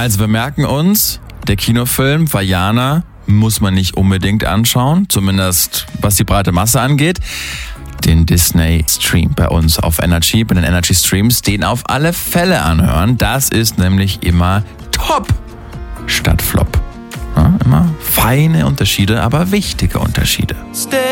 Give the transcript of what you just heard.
Also wir merken uns, der Kinofilm Vaiana muss man nicht unbedingt anschauen, zumindest was die breite Masse angeht. Den Disney-Stream bei uns auf Energy, bei den Energy-Streams, den auf alle Fälle anhören. Das ist nämlich immer top statt Flop. Ja, immer feine Unterschiede, aber wichtige Unterschiede.